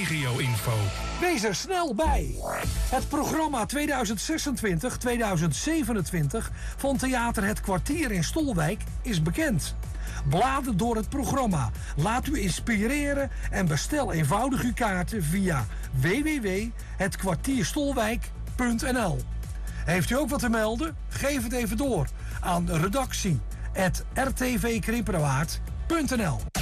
regio-info. Wees er snel bij. Het programma 2026-2027 van Theater Het Kwartier in Stolwijk is bekend. Blader door het programma. Laat u inspireren en bestel eenvoudig uw kaarten via www.hetkwartierstolwijk.nl. Heeft u ook wat te melden? Geef het even door aan redactie@rtvkrimpenerwaard.nl.